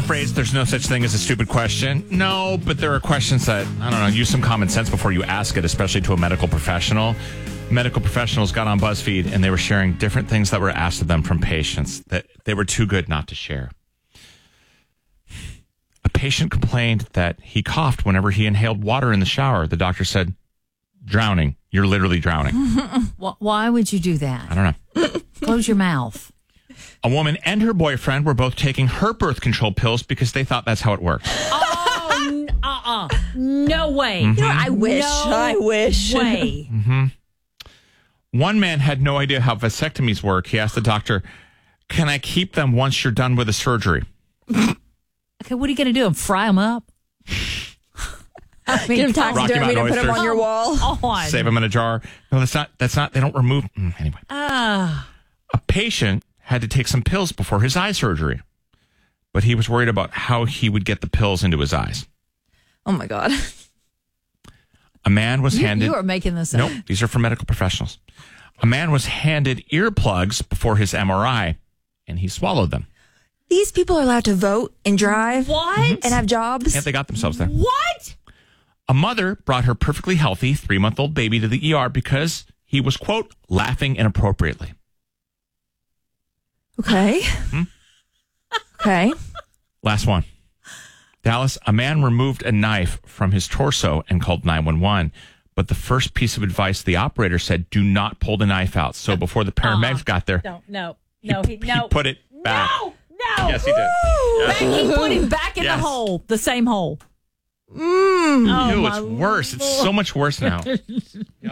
phrase, there's no such thing as a stupid question? No, but there are questions that, I don't know, use some common sense before you ask it, especially to a medical professional. Medical professionals got on BuzzFeed and they were sharing different things that were asked of them from patients that they were too good not to share. A patient complained that he coughed whenever he inhaled water in the shower. The doctor said, drowning. You're literally drowning. Why would you do that? I don't know. Close your mouth. A woman and her boyfriend were both taking her birth control pills because they thought that's how it worked. Oh, no way. Mm-hmm. You know, I wish. Way. Mm-hmm. One man had no idea how vasectomies work. He asked the doctor, can I keep them once you're done with the surgery? Okay, what are you going to do? Fry them up? Get them taxidermied and put them on your wall. Save them in a jar. No, that's not, they don't remove. Anyway. A patient had to take some pills before his eye surgery, but he was worried about how he would get the pills into his eyes. Oh, my God. A man was handed... You are making this up. Nope, these are for medical professionals. A man was handed earplugs before his MRI, and he swallowed them. These people are allowed to vote and drive. What? And have jobs. Yeah, they got themselves there. What? A mother brought her perfectly healthy 3-month-old baby to the ER because he was, quote, laughing inappropriately. Okay. Okay. Last one. Dallas, a man removed a knife from his torso and called 911. But the first piece of advice the operator said, do not pull the knife out. So before the paramedics got there, he put it back. No. Yes, he did. Yes. He put it back in the hole, the same hole. Ew, it's worse. It's so much worse now. Yep.